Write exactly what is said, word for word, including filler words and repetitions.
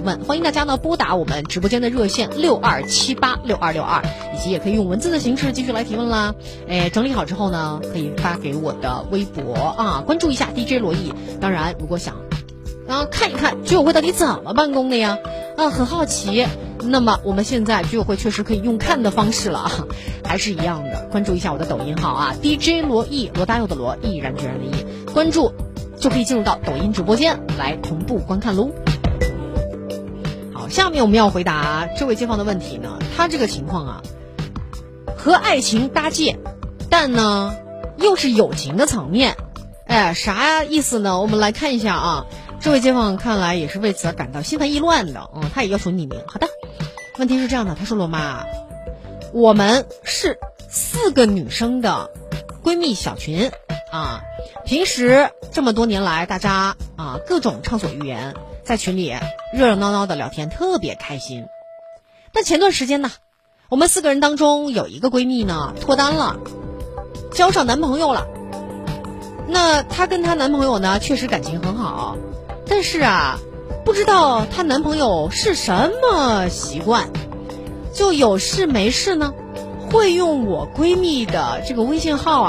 问，欢迎大家呢拨打我们直播间的热线六二七八六二六二，以及也可以用文字的形式继续来提问啦。哎，整理好之后呢，可以发给我的微博啊，关注一下 D J 罗毅。当然，如果想然后看一看居委会到底怎么办公的呀？啊，很好奇。那么我们现在居委会确实可以用看的方式了，还是一样的，关注一下我的抖音号啊 ，D J 罗毅，罗大佑的罗，毅然决然的毅，关注就可以进入到抖音直播间来同步观看喽。好，下面我们要回答这位街坊的问题呢，他这个情况啊，和爱情搭界，但呢又是友情的层面。哎，啥意思呢？我们来看一下啊，这位街坊看来也是为此而感到心烦意乱的，嗯，他也要求匿名。好的，问题是这样的，他说罗妈，我们是四个女生的闺蜜小群啊，平时这么多年来，大家啊各种畅所欲言，在群里热热闹闹的聊天，特别开心。但前段时间呢，我们四个人当中有一个闺蜜呢脱单了，交上男朋友了。那她跟她男朋友呢确实感情很好，但是啊不知道她男朋友是什么习惯，就有事没事呢会用我闺蜜的这个微信号啊